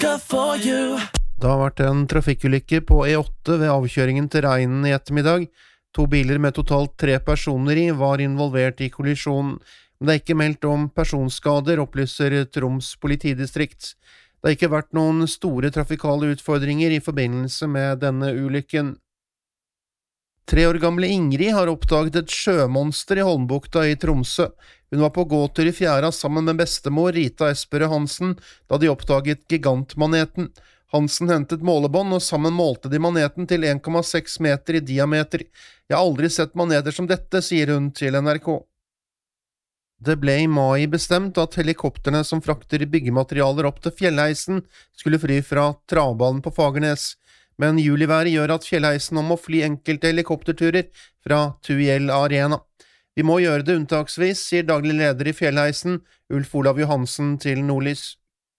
Det har vært en trafikkulykke på E8 ved avkjøringen til Reinen i ettermiddag. 2 biler med totalt 3 personer i var involvert i kollisjonen, men det er ikke meldt om personskader, opplyser Troms politidistrikt. Det har ikke vært noen store trafikale utfordringer i forbindelse med denne ulykken. 3 år gamle Ingrid har oppdaget et sjømonster i Holmbukta i Tromsø. Hun var på gåtur i fjæra sammen med bestemor Rita Esperød Hansen da de oppdaget gigantmaneten. Hansen hentet målebånd, og sammen målte de maneten til 1,6 meter i diameter. Jeg har aldri sett maneter som dette, sier hun til NRK. Det ble i mai bestemt at helikopterne som frakter byggematerialer opp til Fjellheisen skulle fly fra travbanen på Fagernes, men juliværet gjør at Fjellheisen nå må fly enkelte helikopterturer fra Tuiel Arena. Vi må gjøre det unntaksvis, sier daglig leder i Fjellheisen, Ulf Olav Johansen til Nordlys.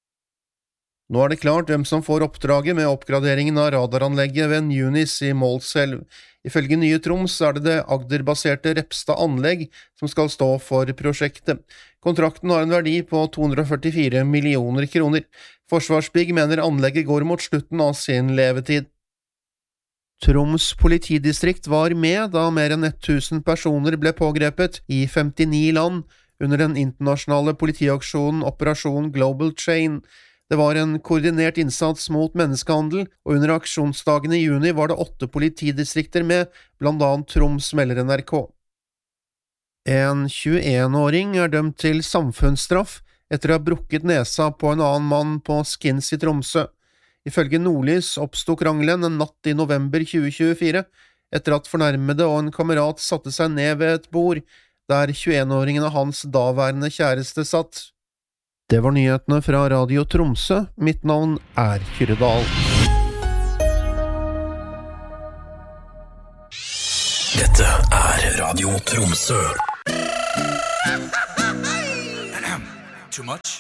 Nå er det klart hvem som får oppdraget med oppgraderingen av radaranlegget ved Nunis i Målselv. Ifølge Nye Troms er det Agder-baserte Repstad Anlegg som skal stå for prosjektet. Kontrakten har en verdi på 244 millioner kroner. Forsvarsbygg mener anlegget går mot slutten av sin levetid. Troms politidistrikt var med da mer enn 1000 personer ble pågrepet i 59 land under den internasjonale politiaksjonen Operasjon Global Chain. Det var en koordinert innsats mot menneskehandel, og under aksjonsdagen i juni var det 8 politidistrikter med, blant annet Troms, melder NRK. En 21-åring er dømt til samfunnsstraff etter å ha brukket nesa på en annen mann på Skins i Tromsø. Ifølge Nordlys oppstod krangelen en natt i november 2024, etter at fornærmede og en kamerat satte seg ned ved et bord, der 21-åringen og hans daværende kjæreste satt. Det var nyhetene fra Radio Tromsø. Mitt navn er Kyrre Dahl. Dette er Radio Tromsø. Too much?